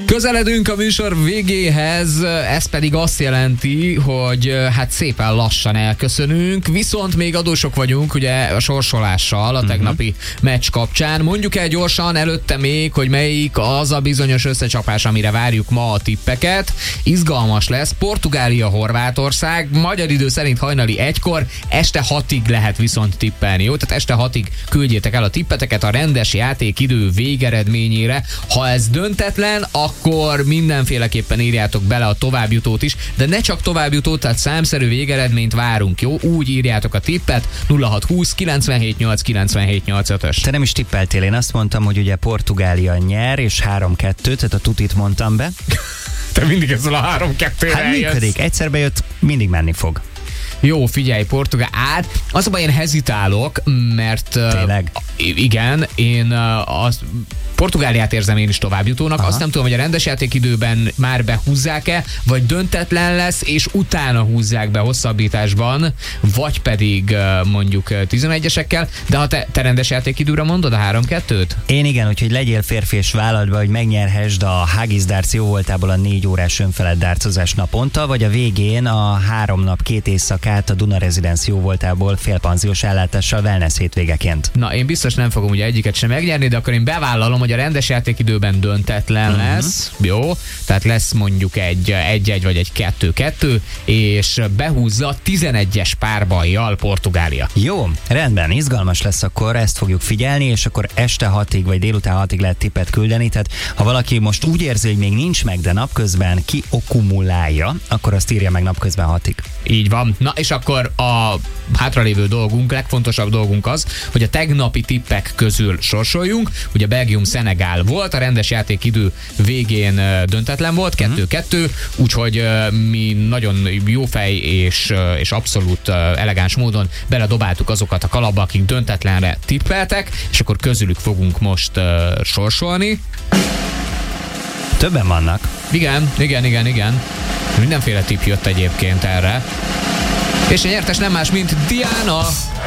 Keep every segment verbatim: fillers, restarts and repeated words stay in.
Közeledünk a műsor végéhez, ez pedig azt jelenti, hogy hát szépen lassan elköszönünk, viszont még adósok vagyunk ugye a sorsolással a tegnapi uh-huh. meccs kapcsán. Mondjuk el gyorsan előtte még, hogy melyik az a bizonyos összecsapás, amire várjuk ma a tippeket. Izgalmas lesz. Portugália-Horvátország, magyar idő szerint hajnali egykor, este hatig lehet viszont tippelni, jó? Tehát este hatig küldjétek el a tippeteket a rendes játékidő végeredményére. Ha ez döntetlen, akkor mindenféleképpen írjátok bele a továbbjutót is, de ne csak továbbjutót, tehát számszerű végeredményt várunk, jó? Úgy írjátok a tippet, nulla hat húsz kilencvenhét nyolc kilencvenhét nyolcvatos. Te nem is tippeltél, én azt mondtam, hogy ugye Portugália nyer, és három kettő, tehát a tutit mondtam be. Te mindig ezzel a három kettőre Hát működik, egyszer bejött, mindig menni fog. Jó, figyelj, Portugál. Hát, az a baj, én hezitálok, mert... Tényleg? Uh, igen, én uh, az, Portugáliát érzem én is továbbjutónak. Aha. Azt nem tudom, hogy a rendes játékidőben már behúzzák-e, vagy döntetlen lesz, és utána húzzák be hosszabbításban, vagy pedig uh, mondjuk tizenegyesekkel, de ha te, te rendes játékidőre mondod a három kettőt? Én igen, úgyhogy legyél férfi és vállald be, hogy megnyerhessd a Haggis Darts jó voltából a négy órás önfelett dárcozás naponta, vagy a végén a három nap, két éjszakát a Duna Residence jó voltából félpanziós ellátással wellness hétvégeként. Na, én biztos nem fogom ugye egyiket sem megnyerni, de akkor én bevállalom, hogy a rendes játékidőben döntetlen uh-huh. lesz, jó? Tehát lesz mondjuk egy egy-egy vagy egy kettő-kettő, és behúzza tizenegyes párbajjal Portugália. Jó, rendben, izgalmas lesz akkor, ezt fogjuk figyelni, és akkor este hatig vagy délután hatig lehet tippet küldeni, tehát ha valaki most úgy érzi, hogy még nincs meg, de napközben kiokkumulálja, akkor azt írja meg napközben hatig. Így van. Na és akkor a hátralévő dolgunk, legfontosabb dolgunk az, hogy a tegnapi tippek közül sorsoljunk. Ugye Belgium-Szenegál volt, a rendes játékidő végén döntetlen volt, kettő-kettő, úgyhogy mi nagyon jó fej és, és abszolút elegáns módon beledobáltuk azokat a kalapba, akik döntetlenre tippeltek, és akkor közülük fogunk most uh, sorsolni. Többen vannak. Igen, igen, igen, igen. Mindenféle tipp jött egyébként erre. És a nyertes nem más, mint Diana.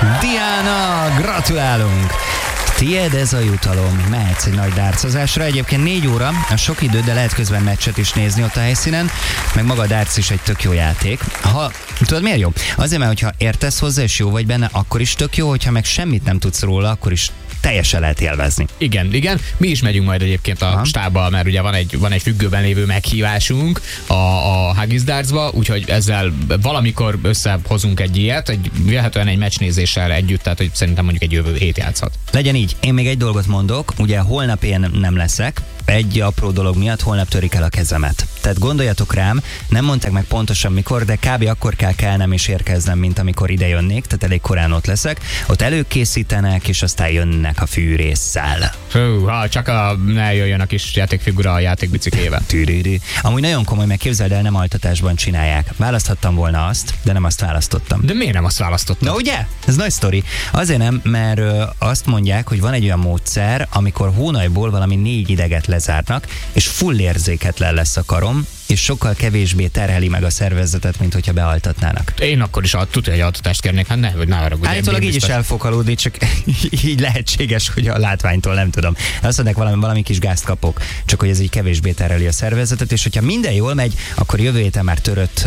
Diana, gratulálunk! Tied ez a jutalom, mehetsz egy nagy dárcozásra. Egyébként négy óra, a sok idő, de lehet közben meccset is nézni ott a helyszínen, meg maga a dárc is egy tök jó játék. Ha, tudod miért jó? Azért, mert hogyha értesz hozzá és jó vagy benne, akkor is tök jó, hogyha meg semmit nem tudsz róla, akkor is teljesen lehet élvezni. Igen, igen. Mi is megyünk majd egyébként a Aha. stábbal, mert ugye van egy, van egy függőben lévő meghívásunk a, a Haggis Dartsba, úgyhogy ezzel valamikor összehozunk egy ilyet, egy vélhetően egy meccsnézéssel együtt, tehát hogy szerintem mondjuk egy jövő hét játszhat. Legyen így. Én még egy dolgot mondok, ugye holnap én nem leszek, egy apró dolog miatt holnap törik el a kezemet. Tehát gondoljatok rám, nem mondták meg pontosan mikor, de kb. Akkor kell kelnem és érkeznem, mint amikor ide jönnék, tehát elég korán ott leszek. Ott előkészítenek, és aztán jönnek a fűrésszel. Hú, ha csak a, ne jöjjön a kis játékfigura a játékbiciklével. Tűrűrű. Amúgy nagyon komoly, meg képzeld el, nem altatásban csinálják. Választhattam volna azt, de nem azt választottam. De miért nem azt választottam? Na ugye? Ez nagy sztori. Azért nem, mert ö, azt mondják, hogy van egy olyan módszer, amikor hónajból valami négy ideget lezárnak, és full érzéketlen lesz a karom, és sokkal kevésbé terheli meg a szervezetet, mint hogyha bealtatnának. Én akkor is tudja, hogy altatást kérnék, hát ne, hogy ne haragudj. Állítólag így is el fog aludni, csak így lehetséges, hogy a látványtól nem tudom. Azt mondják, valami, valami kis gázt kapok, csak hogy ez így kevésbé terheli a szervezetet, és hogyha minden jól megy, akkor jövő héten már törött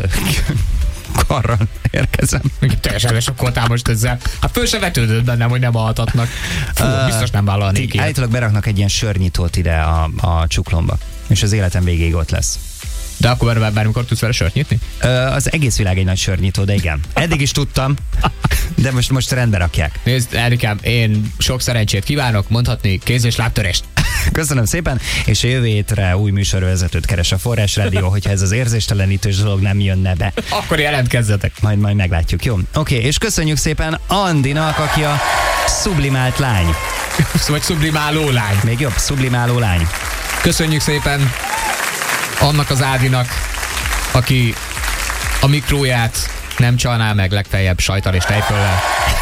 karral érkezem. Teljesen lesokkoltál most ezzel. Hát föl se vetődött bennem, hogy nem altatnak. Fú, uh, biztos nem vállalnék ilyet. Állítólag beraknak egy ilyen sörnyitót ide a, a csuklomba, és az életem végéig ott lesz. De akkor bár, bármikor tudsz vele sört nyitni? Ö, az egész világ egy nagy sörnyitó, de igen. Eddig is tudtam, de most, most rendbe rakják. Nézd, Erikám, én sok szerencsét kívánok, mondhatni kéz- és lábtörést. Köszönöm szépen, és a jövő hétre új műsorvezetőt keres a Forrás Rádió, hogyha ez az érzéstelenítős dolog nem jönne be. Akkor jelentkezzetek. Majd, majd meglátjuk, jó? Oké, és köszönjük szépen Andinak, aki a sublimált lány. Vagy sublimáló lány. Még jobb, sublimáló lány. Köszönjük szépen annak az Ádinak, aki a mikróját nem csalná meg legfeljebb sajttal és tejföllel.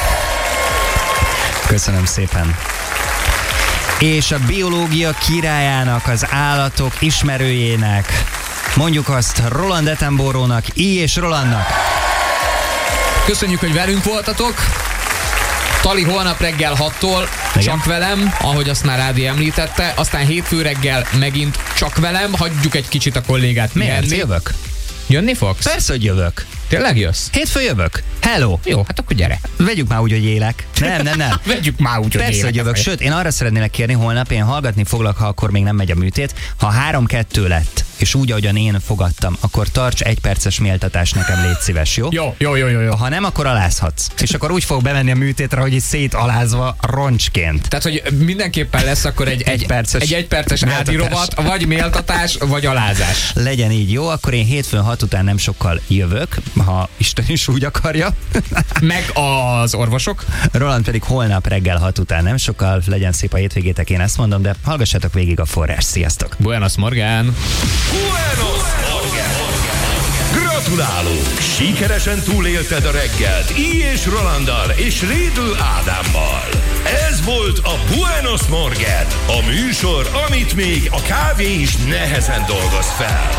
Köszönöm szépen. És a biológia királyának, az állatok ismerőjének, mondjuk azt Roland Attenborough-nak, I és Rolandnak. Köszönjük, hogy velünk voltatok. Tali holnap reggel hattól csak velem, ahogy azt már Ádi említette, aztán hétfő reggel megint csak velem, hagyjuk egy kicsit a kollégát Miért? pihenni. Jövök. Jönni fogsz? Persze, hogy jövök. Tényleg jössz? Hétfő jövök. Hello. Jó, hát akkor gyere. Vegyük már úgy, hogy élek. Nem, nem, nem. Vegyük már úgy, hogy Persze, élek. hogy jövök. Sőt, én arra szeretnélek kérni, holnap én hallgatni foglak, ha akkor még nem megy a műtét. Ha három-kettő lett, és úgy, ahogyan én fogadtam, akkor tarts egy perces méltatást nekem, légy szíves, jó? Jó, jó, jó, jó, jó. Ha nem, akkor alázhatsz. És akkor úgy fog bemenni a műtétre, hogy így szétalázva roncsként. Tehát, hogy mindenképpen lesz akkor egy, egy, perces egy egyperces Ádi rovat, vagy méltatás, vagy alázás. Legyen így, jó? Akkor én hétfőn hat után nem sokkal jövök, ha Isten is úgy akarja. Meg az orvosok. Roland pedig holnap reggel hat után nem sokkal. Legyen szép a hétvégétek, én ezt mondom, de hallgassátok végig a Forrás. Sziasztok! Buenos Morgan! Buenos Morgan! Gratulálunk! Sikeresen túlélted a reggelt Í és Rolanddal és Rédl Ádámmal. Ez volt a Buenos Morgan, a műsor, amit még a kávé is nehezen dolgoz fel.